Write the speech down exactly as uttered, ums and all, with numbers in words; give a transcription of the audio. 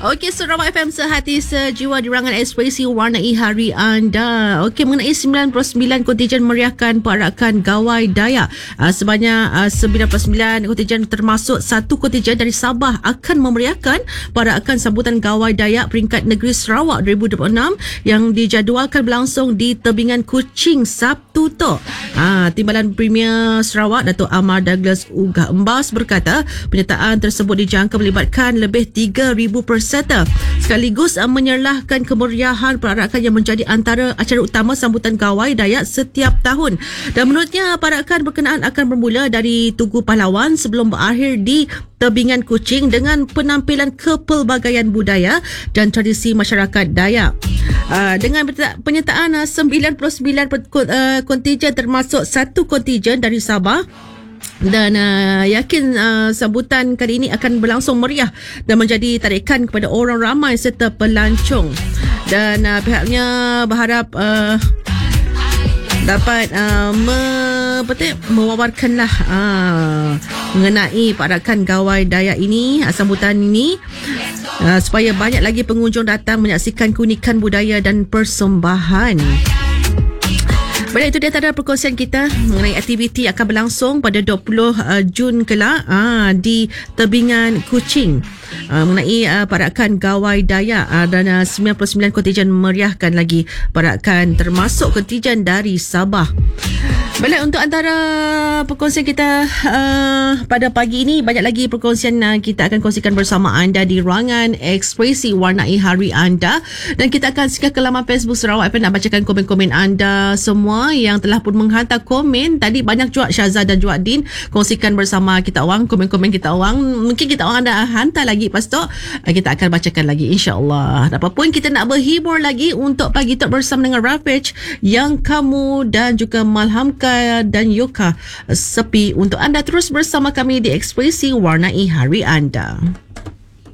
Okey, Sarawak F M sehati sejiwa di ruangan ekspresi warnai hari anda. Okey, mengenai sembilan puluh sembilan kontingen meriahkan perarakan Gawai Dayak. Uh, sebanyak uh, sembilan puluh sembilan kontingen termasuk satu kontingen dari Sabah akan memeriahkan perarakan sambutan Gawai Dayak peringkat negeri Sarawak dua ribu dua puluh enam yang dijadualkan berlangsung di Tebingan Kuching Sabtu tu. Uh, Timbalan Premier Sarawak Datuk Amar Douglas Ugah Embas berkata penyertaan tersebut dijangka melibatkan lebih tiga ribu peserta sekaligus uh, menyerlahkan kemeriahan perarakan yang menjadi antara acara utama sambutan Gawai Dayak setiap tahun. Dan menurutnya perarakan berkenaan akan bermula dari Tugu Pahlawan sebelum berakhir di Tebingan Kuching dengan penampilan kepelbagaian budaya dan tradisi masyarakat Dayak. Uh, dengan penyertaan uh, sembilan puluh sembilan uh, kontingen termasuk satu kontingen dari Sabah. Dan uh, yakin uh, sambutan kali ini akan berlangsung meriah dan menjadi tarikan kepada orang ramai serta pelancong. Dan uh, pihaknya berharap uh, dapat uh, me, betul, mewawarkanlah uh, mengenai perarakan Gawai Dayak ini, uh, sambutan ini uh, supaya banyak lagi pengunjung datang menyaksikan keunikan budaya dan persembahan. Baik, itu dia tanda perkongsian kita mengenai aktiviti akan berlangsung pada dua puluh Jun kelak aa, di Tebingan Kuching aa, mengenai aa, perarakan Gawai Dayak aa, dan aa, sembilan puluh sembilan kontingen meriahkan lagi perarakan termasuk kontingen dari Sabah. Baik, untuk antara perkongsian kita uh, pada pagi ini, banyak lagi perkongsian uh, kita akan kongsikan bersama anda di ruangan ekspresi warnai hari anda. Dan kita akan singgah ke laman Facebook Sarawak F M nak bacakan komen-komen anda semua yang telah pun menghantar komen. Tadi banyak juga Syazah dan juga Din kongsikan bersama kita orang, komen-komen kita orang. Mungkin kita orang anda hantar lagi, lepas tu uh, kita akan bacakan lagi insya-Allah. Apapun kita nak berhibur lagi untuk pagi tu bersama dengan Rafiq yang kamu dan juga Malhamka dan Yoka sepi untuk anda terus bersama kami di ekspresi warnai hari anda.